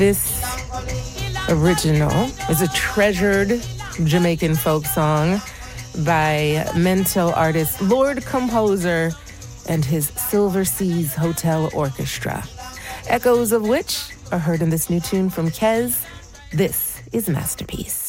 This original is a treasured Jamaican folk song by Mento artist Lord Composer and his Silver Seas Hotel Orchestra. Echoes of which are heard in this new tune from Kez. This is Masterpiece.